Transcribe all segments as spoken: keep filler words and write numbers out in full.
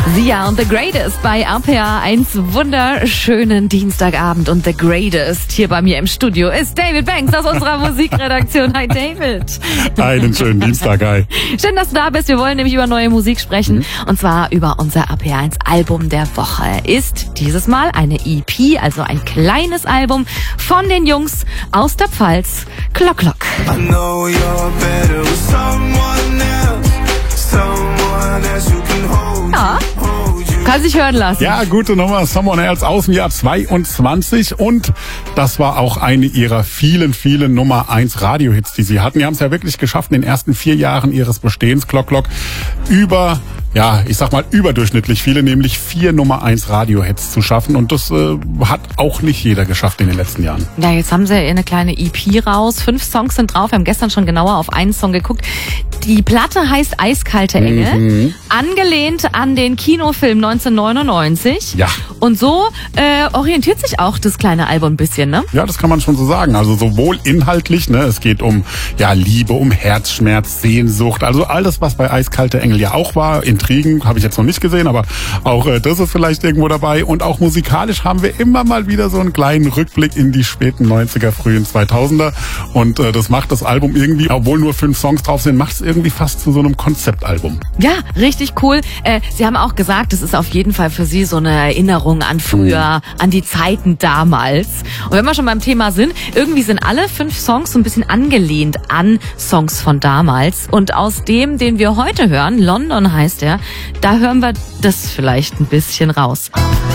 Sia und The Greatest bei R P R eins. Wunderschönen Dienstagabend und The Greatest hier bei mir im Studio ist David Banks aus unserer Musikredaktion. Hi David. Einen schönen Dienstag, hi. Schön, dass du da bist. Wir wollen nämlich über neue Musik sprechen mhm. und zwar über unser R P R eins Album der Woche. Ist dieses Mal eine E P, also ein kleines Album von den Jungs aus der Pfalz, Klock Klock. I know you're better with someone else, someone else who can hold ja. Kann sich hören lassen. Ja, gute Nummer. Someone Else aus dem Jahr zweiundzwanzig. Und das war auch eine ihrer vielen, vielen Nummer eins Radiohits, die sie hatten. Die haben es ja wirklich geschafft, in den ersten vier Jahren ihres Bestehens, Klock Klock, über, ja, ich sag mal, überdurchschnittlich viele, nämlich vier Nummer eins Radiohits zu schaffen. Und das äh, hat auch nicht jeder geschafft in den letzten Jahren. Ja, jetzt haben sie eine kleine E P raus. Fünf Songs sind drauf. Wir haben gestern schon genauer auf einen Song geguckt. Die Platte heißt Eiskalte Engel, mhm. angelehnt an den Kinofilm neunzehnhundertneunundneunzig. Ja. Und so äh, orientiert sich auch das kleine Album ein bisschen, ne? Ja, das kann man schon so sagen. Also sowohl inhaltlich, ne, es geht um ja Liebe, um Herzschmerz, Sehnsucht, also alles, was bei Eiskalte Engel ja auch war. Intrigen habe ich jetzt noch nicht gesehen, aber auch äh, das ist vielleicht irgendwo dabei. Und auch musikalisch haben wir immer mal wieder so einen kleinen Rückblick in die späten neunziger, frühen zweitausender. Und äh, das macht das Album irgendwie, obwohl nur fünf Songs drauf sind, macht es irgendwie fast zu so einem Konzeptalbum. Ja, richtig cool. Äh, Sie haben auch gesagt, es ist auf jeden Fall für Sie so eine Erinnerung an früher, mhm. an die Zeiten damals. Und wenn wir schon beim Thema sind, irgendwie sind alle fünf Songs so ein bisschen angelehnt an Songs von damals. Und aus dem, den wir heute hören, London heißt er, da hören wir das vielleicht ein bisschen raus.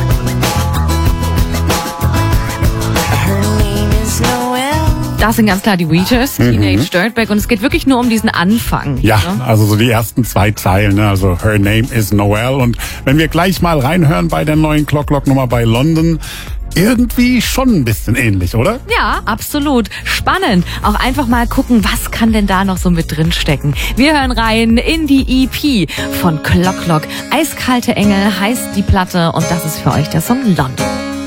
Das sind ganz klar die Weeters, Teenage mhm. Dirtbag, und es geht wirklich nur um diesen Anfang. Ja, ne? Also so die ersten zwei Zeilen, ne? Also Her Name is Noelle. Und wenn wir gleich mal reinhören bei der neuen Klock Klock Nummer bei London, irgendwie schon ein bisschen ähnlich, oder? Ja, absolut. Spannend. Auch einfach mal gucken, was kann denn da noch so mit drin stecken. Wir hören rein in die E P von Klock Klock. Eiskalte Engel heißt die Platte und das ist für euch der Song London.